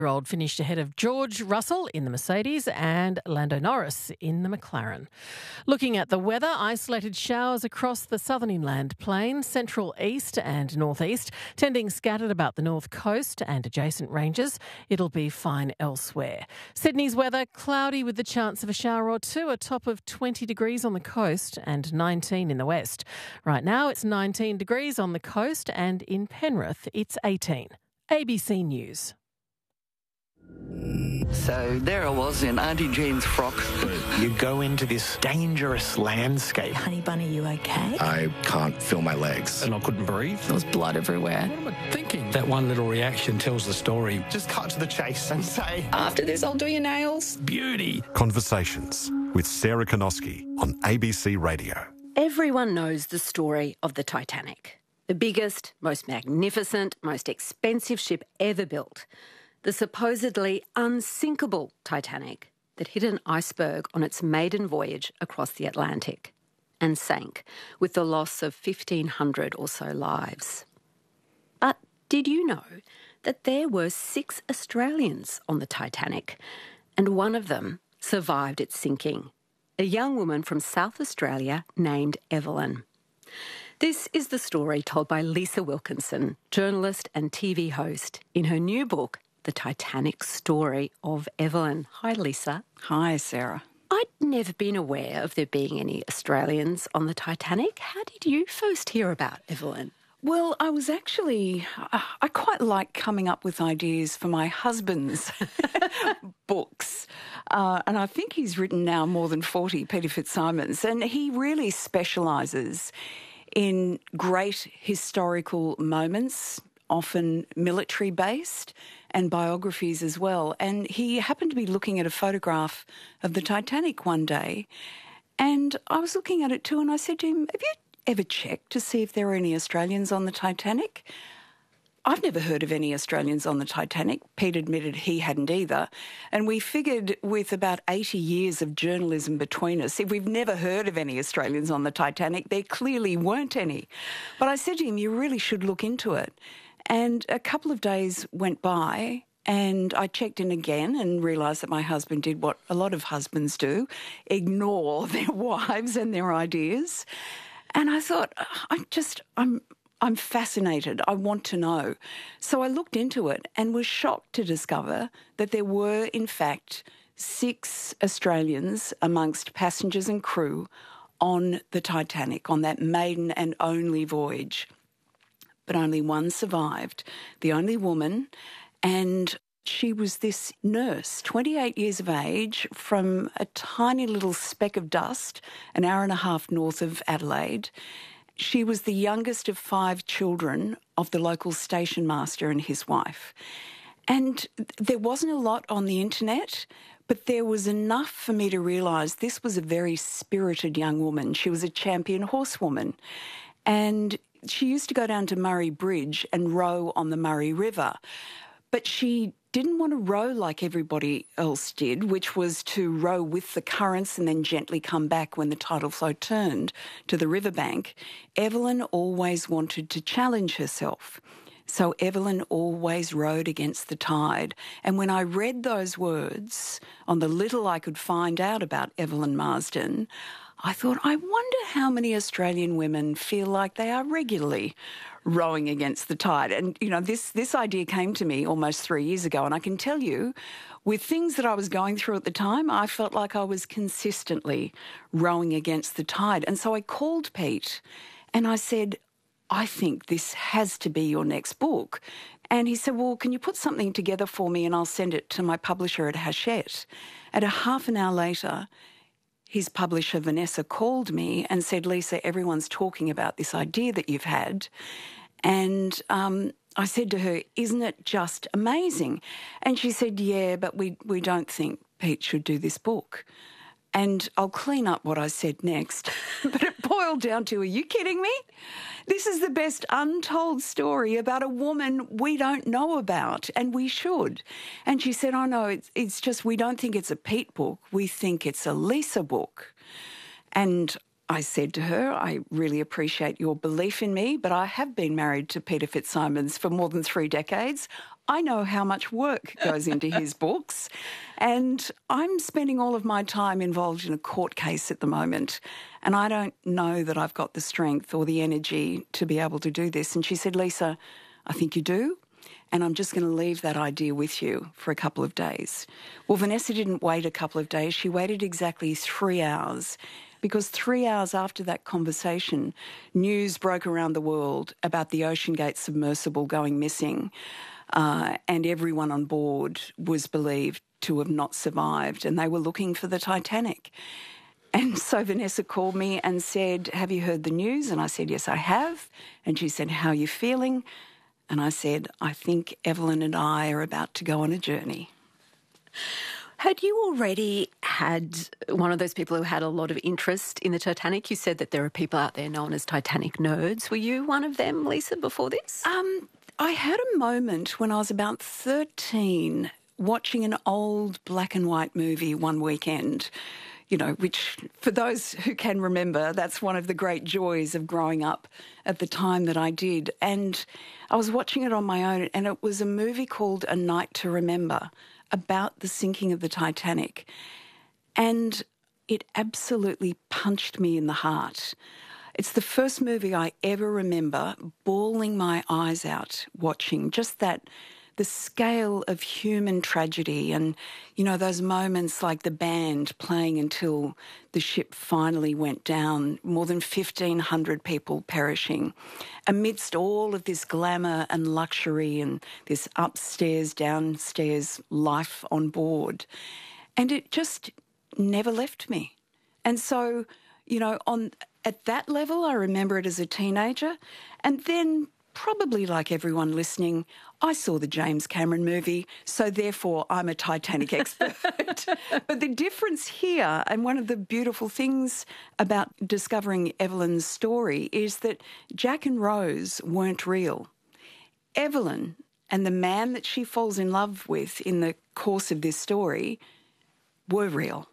Old finished ahead of George Russell in the Mercedes and Lando Norris in the McLaren. Looking at the weather, isolated showers across the southern inland plain, central east and northeast, tending scattered about the north coast and adjacent ranges. It'll be fine elsewhere. Sydney's weather, cloudy with the chance of a shower or two, a top of 20 degrees on the coast and 19 in the west. Right now it's 19 degrees on the coast and in Penrith it's 18. ABC News. So there I was in Auntie Jean's frock. You go into this dangerous landscape. Honey Bunny, you okay? I can't feel my legs. And I couldn't breathe. There was blood everywhere. What am I thinking? That one little reaction tells the story. Just cut to the chase and say, After this, I'll do your nails. Beauty. Conversations with Sarah Konoski on ABC Radio. Everyone knows the story of the Titanic. The biggest, most magnificent, most expensive ship ever built. The supposedly unsinkable Titanic that hit an iceberg on its maiden voyage across the Atlantic and sank with the loss of 1,500 or so lives. But did you know that there were 6 Australians on the Titanic and one of them survived its sinking? A young woman from South Australia named Evelyn. This is the story told by Lisa Wilkinson, journalist and TV host, in her new book, The Titanic Story of Evelyn. Hi, Lisa. Hi, Sarah. I'd never been aware of there being any Australians on the Titanic. How did you first hear about Evelyn? Well, I was actually, I quite like coming up with ideas for my husband's books. And I think he's written now more than 40, Peter Fitzsimons, and he really specialises in great historical moments, often military-based, and biographies as well. And he happened to be looking at a photograph of the Titanic one day, and I was looking at it too, and I said to him, have you ever checked to see if there are any Australians on the Titanic? I've never heard of any Australians on the Titanic. Pete admitted he hadn't either. And we figured with about 80 years of journalism between us, if we've never heard of any Australians on the Titanic, there clearly weren't any. But I said to him, you really should look into it. And a couple of days went by and I checked in again and realised that my husband did what a lot of husbands do, ignore their wives and their ideas. And I thought, I'm fascinated. I want to know. So I looked into it and was shocked to discover that there were, in fact, 6 Australians amongst passengers and crew on the Titanic, on that maiden and only voyage. But only one survived, the only woman, and she was this nurse, 28 years of age, from a tiny little speck of dust, an hour and a half north of Adelaide. She was the youngest of 5 children of the local station master and his wife. And there wasn't a lot on the internet, but there was enough for me to realise this was a very spirited young woman. She was a champion horsewoman. And she used to go down to Murray Bridge and row on the Murray River. But she didn't want to row like everybody else did, which was to row with the currents and then gently come back when the tidal flow turned to the riverbank. Evelyn always wanted to challenge herself. So Evelyn always rowed against the tide. And when I read those words on the little I could find out about Evelyn Marsden, I thought, I wonder how many Australian women feel like they are regularly rowing against the tide. And, you know, this idea came to me almost 3 years ago, and I can tell you, with things that I was going through at the time, I felt like I was consistently rowing against the tide. And so I called Pete and I said, I think this has to be your next book. And he said, well, can you put something together for me and I'll send it to my publisher at Hachette. And a half an hour later, his publisher, Vanessa, called me and said, Lisa, everyone's talking about this idea that you've had. And I said to her, isn't it just amazing? And she said, yeah, but we don't think Pete should do this book. And I'll clean up what I said next. But it boiled down to, are you kidding me? This is the best untold story about a woman we don't know about, and we should. And she said, oh, no, it's just we don't think it's a Pete book. We think it's a Lisa book. And I said to her, I really appreciate your belief in me, but I have been married to Peter Fitzsimons for more than 3 decades. I know how much work goes into his books, and I'm spending all of my time involved in a court case at the moment, and I don't know that I've got the strength or the energy to be able to do this. And she said, Lisa, I think you do, and I'm just going to leave that idea with you for a couple of days. Well, Vanessa didn't wait a couple of days. She waited exactly 3 hours, because 3 hours after that conversation, news broke around the world about the OceanGate submersible going missing, and everyone on board was believed to have not survived, and they were looking for the Titanic. And so Vanessa called me and said, have you heard the news? And I said, yes, I have. And she said, how are you feeling? And I said, I think Evelyn and I are about to go on a journey. Had you already had one of those people who had a lot of interest in the Titanic? You said that there are people out there known as Titanic nerds. Were you one of them, Lisa, before this? I had a moment when I was about 13 watching an old black and white movie one weekend, you know, which for those who can remember, that's one of the great joys of growing up at the time that I did. And I was watching it on my own, and it was a movie called A Night to Remember, about the sinking of the Titanic. And it absolutely punched me in the heart. It's the first movie I ever remember bawling my eyes out watching, just that, the scale of human tragedy and, you know, those moments like the band playing until the ship finally went down, more than 1,500 people perishing, amidst all of this glamour and luxury and this upstairs, downstairs life on board. And it just never left me. And so, you know, at that level, I remember it as a teenager. And then, probably like everyone listening, I saw the James Cameron movie, so therefore I'm a Titanic expert. But the difference here, and one of the beautiful things about discovering Evelyn's story, is that Jack and Rose weren't real. Evelyn and the man that she falls in love with in the course of this story were real.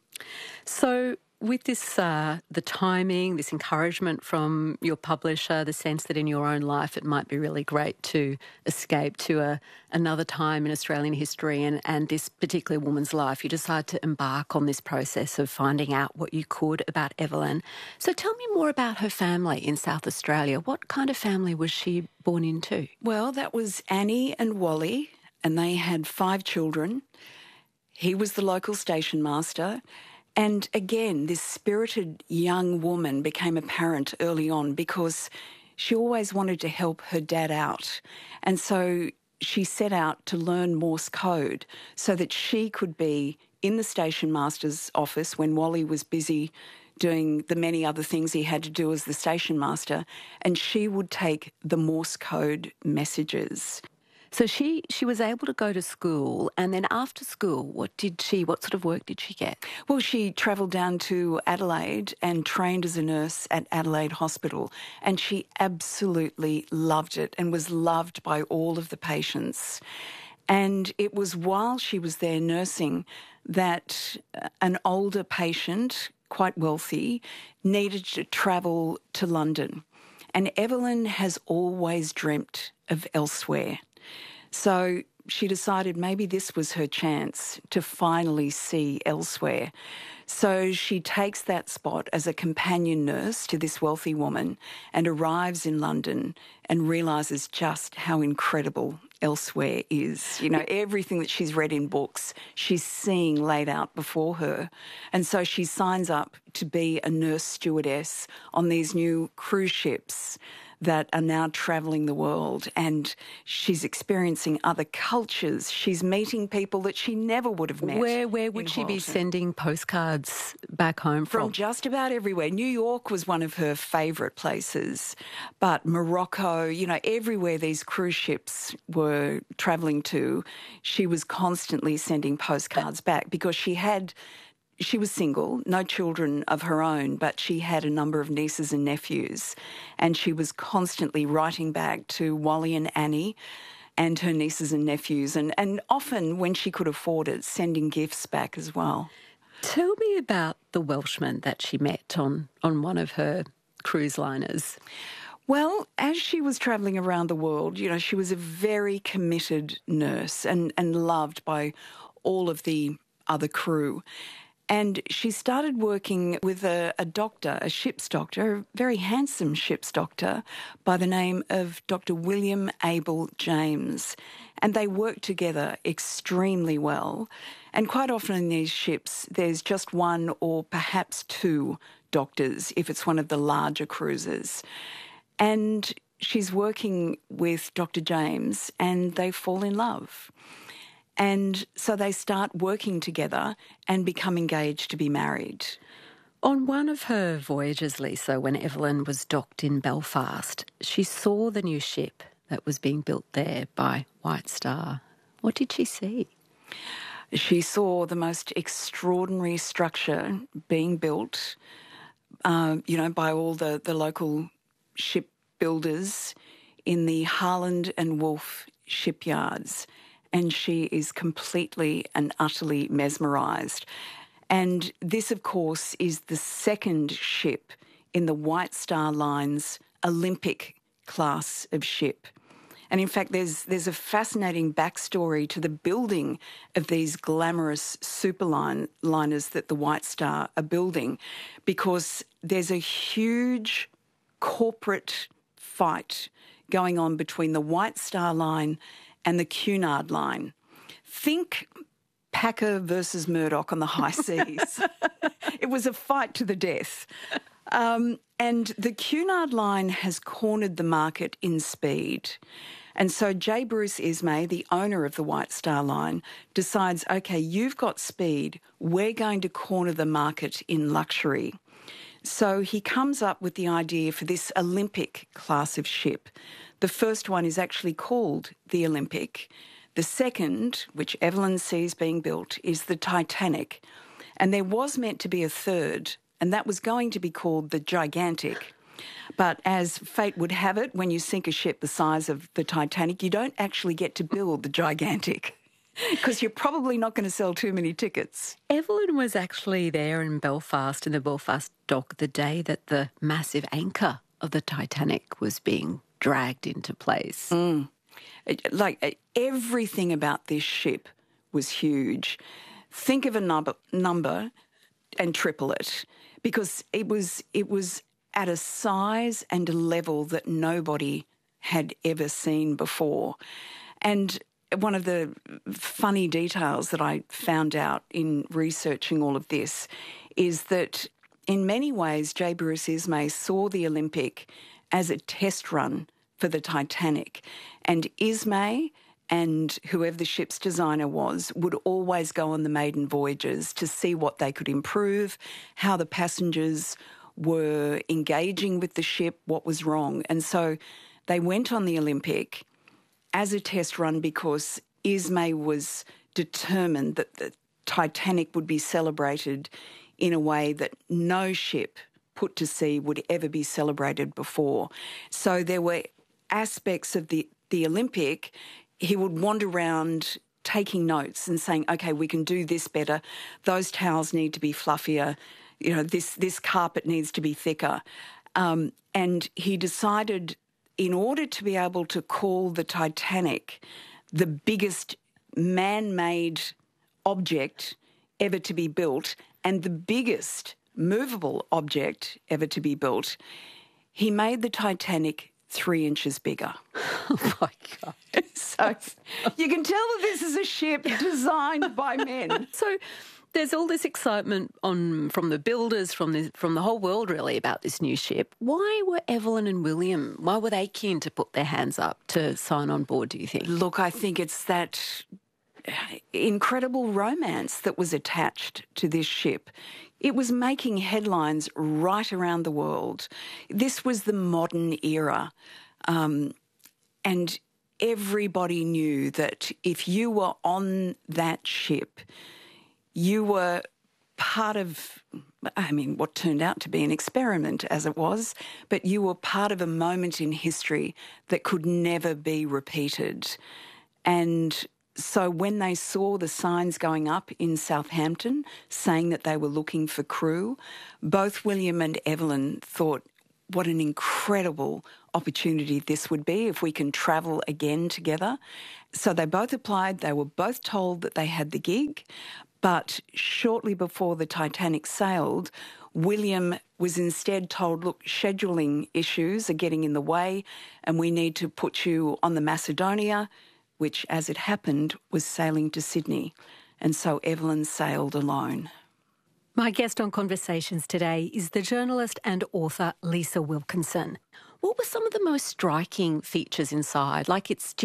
So with this, the timing, this encouragement from your publisher, the sense that in your own life it might be really great to escape to another time in Australian history and this particular woman's life, you decide to embark on this process of finding out what you could about Evelyn. So tell me more about her family in South Australia. What kind of family was she born into? Well, that was Annie and Wally, and they had 5 children. He was the local station master. And again, this spirited young woman became apparent early on because she always wanted to help her dad out. And so she set out to learn Morse code so that she could be in the station master's office when Wally was busy doing the many other things he had to do as the station master, and she would take the Morse code messages. So she was able to go to school, and then after school, what sort of work did she get? Well, she travelled down to Adelaide and trained as a nurse at Adelaide Hospital, and she absolutely loved it and was loved by all of the patients. And it was while she was there nursing that an older patient, quite wealthy, needed to travel to London. And Evelyn has always dreamt of elsewhere. So she decided maybe this was her chance to finally see elsewhere. So she takes that spot as a companion nurse to this wealthy woman and arrives in London and realises just how incredible elsewhere is. You know, everything that she's read in books, she's seeing laid out before her. And so she signs up to be a nurse stewardess on these new cruise ships that are now travelling the world, and she's experiencing other cultures. She's meeting people that she never would have met. Where would she be sending postcards back home from? From just about everywhere. New York was one of her favourite places, but Morocco, you know, everywhere these cruise ships were travelling to, she was constantly sending postcards back because she was single, no children of her own, but she had a number of nieces and nephews, and she was constantly writing back to Wally and Annie and her nieces and nephews, and often, when she could afford it, sending gifts back as well. Tell me about the Welshman that she met on one of her cruise liners. Well, as she was travelling around the world, you know, she was a very committed nurse and loved by all of the other crew. And she started working with a doctor, a ship's doctor, a very handsome ship's doctor by the name of Dr. William Abel James. And they worked together extremely well. And quite often in these ships, there's just one or perhaps two doctors if it's one of the larger cruises. And she's working with Dr. James and they fall in love. And so they start working together and become engaged to be married. On one of her voyages, Lisa, when Evelyn was docked in Belfast, she saw the new ship that was being built there by White Star. What did she see? She saw the most extraordinary structure being built, by all the local shipbuilders in the Harland and Wolff shipyards. And she is completely and utterly mesmerised. And this, of course, is the second ship in the White Star Line's Olympic class of ship. And in fact, there's a fascinating backstory to the building of these glamorous superliners that the White Star are building, because there's a huge corporate fight going on between the White Star Line and the Cunard Line. Think Packer versus Murdoch on the high seas. It was a fight to the death. And the Cunard Line has cornered the market in speed. And so J. Bruce Ismay, the owner of the White Star Line, decides, OK, you've got speed. We're going to corner the market in luxury. So he comes up with the idea for this Olympic class of ship. The first one is actually called the Olympic. The second, which Evelyn sees being built, is the Titanic. And there was meant to be a third, and that was going to be called the Gigantic. But as fate would have it, when you sink a ship the size of the Titanic, you don't actually get to build the Gigantic, because you're probably not going to sell too many tickets. Evelyn was actually there in Belfast, in the Belfast dock, the day that the massive anchor of the Titanic was being dragged into place. Everything about this ship was huge. Think of a number and triple it, because it was at a size and a level that nobody had ever seen before. And one of the funny details that I found out in researching all of this is that in many ways J. Bruce Ismay saw the Olympic as a test run for the Titanic. And Ismay and whoever the ship's designer was would always go on the maiden voyages to see what they could improve, how the passengers were engaging with the ship, what was wrong. And so they went on the Olympic as a test run because Ismay was determined that the Titanic would be celebrated in a way that no ship put to sea would ever be celebrated before. So there were aspects of the Olympic. He would wander around taking notes and saying, OK, we can do this better. Those towels need to be fluffier. You know, this carpet needs to be thicker. And he decided, in order to be able to call the Titanic the biggest man-made object ever to be built and the biggest movable object ever to be built, he made the Titanic 3 inches bigger. Oh, my God. So you can tell that this is a ship designed by men. So there's all this excitement from the builders, from the whole world, really, about this new ship. Why were Evelyn and William, why were they keen to put their hands up to sign on board, do you think? Look, I think it's that incredible romance that was attached to this ship. It was making headlines right around the world. This was the modern era. And everybody knew that if you were on that ship, you were part of, what turned out to be an experiment as it was, but you were part of a moment in history that could never be repeated. And so when they saw the signs going up in Southampton saying that they were looking for crew, both William and Evelyn thought, what an incredible opportunity this would be if we can travel again together. So they both applied. They were both told that they had the gig. But shortly before the Titanic sailed, William was instead told, look, scheduling issues are getting in the way and we need to put you on the Macedonia, which, as it happened, was sailing to Sydney. And so Evelyn sailed alone. My guest on Conversations today is the journalist and author Lisa Wilkinson. What were some of the most striking features inside? Like, it's